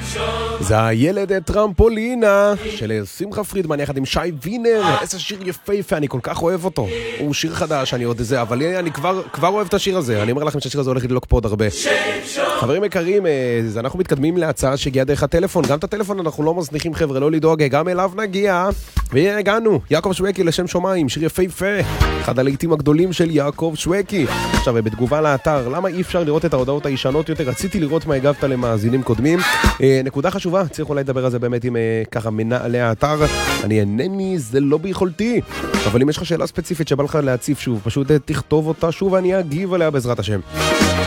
זה הילד טרמפולינה של שמחה פרידמן יחד עם שי וינר. איזה שיר יפהפה, אני כל כך אוהב אותו. הוא שיר חדש, אני עוד זה, אבל אני כבר אוהב את השיר הזה. אני אומר לכם שהשיר הזה הולך לדלוק פה עוד הרבה. חברים יקרים, אנחנו מתקדמים להצעה שהגיעה דרך הטלפון. גם את הטלפון אנחנו לא מזניחים, חבר'ה, לא לדאוג, גם אליו נגיע. והנה הגענו, יעקב שווקי לשם שומעים, שיר יפהפה, אחד הלעיתים הגדולים של יעקב שווקי. עכשיו, בתגובה לאתר, למה אי אפשר לראות את ההודעות הישנות יותר? רציתי לראות מה הגבת למאזינים קודמים. נקודה חשובה, צריך אולי לדבר על זה באמת עם ככה מנהלי האתר. אני אינני, זה לא ביכולתי. אבל אם יש לך שאלה ספציפית שבא לך להציף שוב, פשוט תכתוב אותה שוב ואני אגיב עליה בעזרת השם.